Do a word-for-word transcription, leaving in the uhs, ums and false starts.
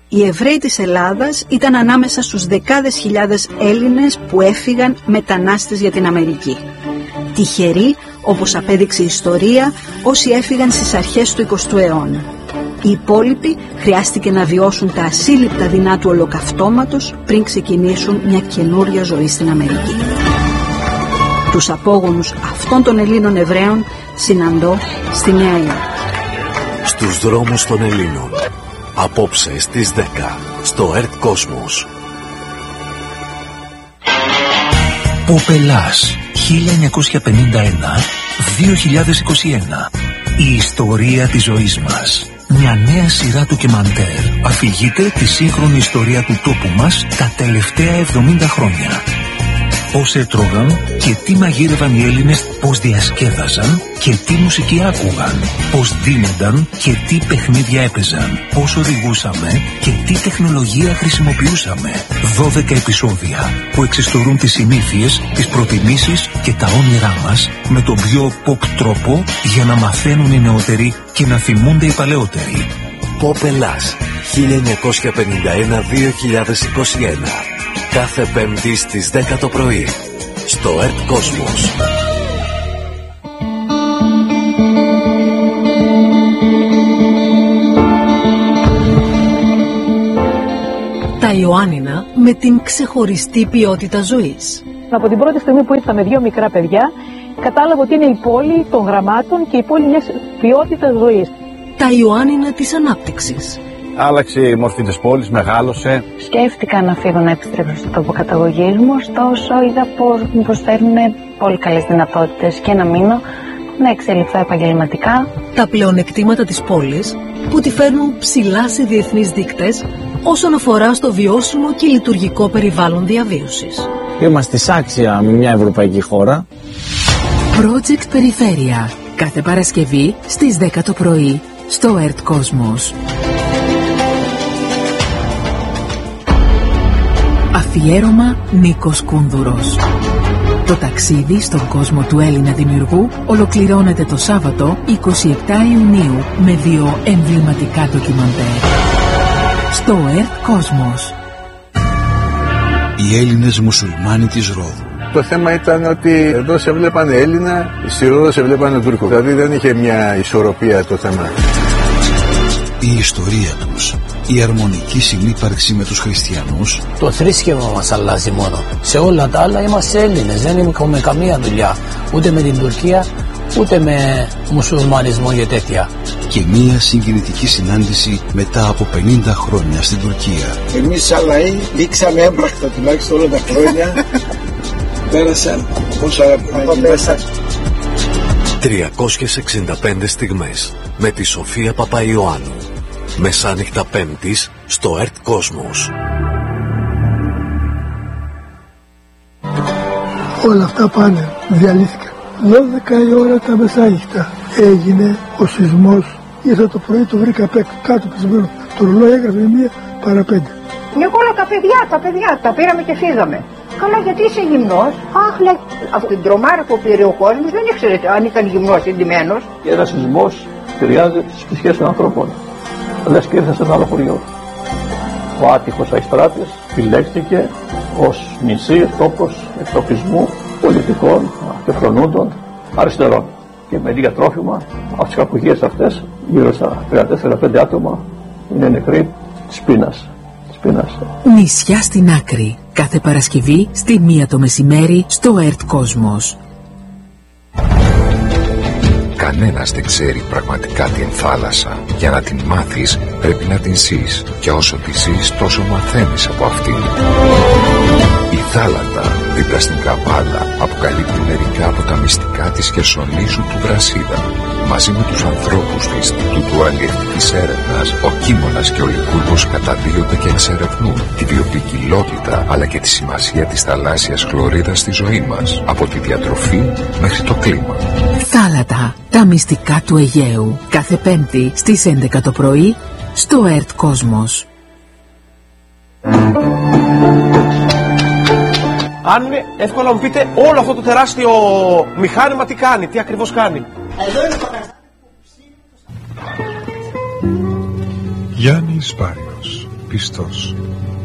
Οι Εβραίοι της Ελλάδας ήταν ανάμεσα στους δεκάδες χιλιάδες Έλληνες που έφυγαν μετανάστες για την Αμερική. Τυχεροί, όπως απέδειξε η ιστορία, όσοι έφυγαν στις αρχές του εικοστού αιώνα. Οι υπόλοιποι χρειάστηκε να βιώσουν τα ασύλληπτα δεινά του ολοκαυτώματος πριν ξεκινήσουν μια καινούρια ζωή στην Αμερική. Τους απόγονους αυτών των Ελλήνων Εβραίων συναντώ στη Νέα Υόρκη. Στους δρόμους των Ελλήνων. Απόψε στις δέκα στο Ερτ Κόσμος. Ποπελάς χίλια εννιακόσια πενήντα ένα με δύο χιλιάδες είκοσι ένα. Η ιστορία της ζωής μας. Μια νέα σειρά ντοκιμαντέρ αφηγείται τη σύγχρονη ιστορία του τόπου μας τα τελευταία εβδομήντα χρόνια. Πώς έτρωγαν και τι μαγείρευαν οι Έλληνες, πώς διασκέδαζαν και τι μουσική άκουγαν, πώς δίνονταν και τι παιχνίδια έπαιζαν, πώς οδηγούσαμε και τι τεχνολογία χρησιμοποιούσαμε. δώδεκα επεισόδια που εξιστορούν τις συνήθειες, τις προτιμήσεις και τα όνειρά μας με τον πιο pop τρόπο για να μαθαίνουν οι νεότεροι και να θυμούνται οι παλαιότεροι. Ποπελάς χίλια εννιακόσια πενήντα ένα με δύο χιλιάδες είκοσι ένα. Κάθε Πέμπτη στις δέκα το πρωί στο Ερτ Κόσμος. Τα Ιωάννινα με την ξεχωριστή ποιότητα ζωής. Από την πρώτη στιγμή που ήρθα με δύο μικρά παιδιά, κατάλαβα ότι είναι η πόλη των γραμμάτων και η πόλη μιας ποιότητας ζωής. Τα Ιωάννινα της ανάπτυξης. Άλλαξε η μορφή της πόλης, μεγάλωσε. Σκέφτηκα να φύγω να επιστρέψω στο τόπο καταγωγής μου, ωστόσο είδα πως μου προσφέρουν πολύ καλές δυνατότητες και να μείνω, να εξελιχθώ επαγγελματικά. Τα πλεονεκτήματα της πόλης που τη φέρνουν ψηλά σε διεθνείς δείκτες όσον αφορά στο βιώσιμο και λειτουργικό περιβάλλον διαβίωσης. Είμαστε σάξια με μια ευρωπαϊκή χώρα. Project Περιφέρεια. Κάθε Παρασκευή στις δέκα το πρωί στο Ερτ Κόσμος. Αφιέρωμα Νίκος Κούνδουρος. Το ταξίδι στον κόσμο του Έλληνα δημιουργού ολοκληρώνεται το Σάββατο εικοστή εβδόμη Ιουνίου με δύο εμβληματικά ντοκιμαντέρ. Στο Ερτ Κόσμος. Οι Έλληνες μουσουλμάνοι της Ρόδου. Το θέμα ήταν ότι εδώ σε βλέπανε Έλληνα, στη Ρόδο σε βλέπανε Τούρκο. Δηλαδή δεν είχε μια ισορροπία το θέμα. Η ιστορία τους, η αρμονική συνύπαρξη με τους χριστιανούς. Το θρήσκευμα μας αλλάζει μόνο. Σε όλα τα άλλα είμαστε Έλληνες. Δεν έχουμε καμία δουλειά ούτε με την Τουρκία ούτε με μουσουλμανισμό και τέτοια. Και μία συγκινητική συνάντηση μετά από πενήντα χρόνια στην Τουρκία. Εμείς σαν λαοί δείξαμε έμπρακτα τουλάχιστον όλα τα χρόνια. Πέρασαν όσο αγαπημένοι μέσα. τριακόσιες εξήντα πέντε στιγμές με τη Σοφία Παπαϊωάννου. Μεσάνυχτα Πέμπτης στο Ερτ Κόσμος. Όλα αυτά πάνε, διαλύθηκαν. δώδεκα η ώρα τα μεσάνυχτα έγινε ο σεισμός. Ήρθα το πρωί, το βρήκα κάτω πεσμένο. Το ρολόι έγραφε μία παρά πέντε. Εγώ όλα τα παιδιά, τα παιδιά, τα πήραμε και φύγαμε. Καλά, γιατί είσαι γυμνός? Αχ, λέει, από την τρομάρα που πήρε ο κόσμος δεν ήξερε αν ήταν γυμνός ή ντυμένος. Και ένας σεισμός επηρεάζει τις ψυχές των ανθρώπων. Λες και ήρθε σε ένα άλλο χωριό. Ο άτυχος Αϊστράτης επιλέχθηκε ως νησί, τόπος εκτοπισμού πολιτικών και φρονούντων αριστερών. Και με λίγα τρόφιμα από τις κακουχίες αυτές, γύρω στα τριάντα τέσσερα πέντε άτομα είναι νεκροί της πείνας. Νησιά στην άκρη. Κάθε Παρασκευή στη μία το μεσημέρι στο Ερτ Κόσμος. Κανένας δεν ξέρει πραγματικά την θάλασσα. Για να την μάθεις πρέπει να την ζεις. Και όσο τη ζεις τόσο μαθαίνεις από αυτήν. Η Θάλατα δίπλα στην Καβάλα αποκαλύπτει μερικά από τα μυστικά της Χερσονήσου του Βρασίδα. Μαζί με τους ανθρώπους του Ινστιτούτου Αλλιευτικής Έρευνας, ο Κίμωνας και ο Λικούργος καταδύονται και εξερευνούν τη βιοποικιλότητα αλλά και τη σημασία της θαλάσσιας χλωρίδας στη ζωή μας, από τη διατροφή μέχρι το κλίμα. Θάλατα, τα μυστικά του Αιγαίου. Κάθε Πέμπτη στις έντεκα το πρωί στο Ερτ Κόσμος. Αν είναι εύκολο να μου πείτε όλο αυτό το τεράστιο μηχάνημα τι κάνει, τι ακριβώς κάνει. Εδώ είναι το Γιάννης Πάριος, πιστός.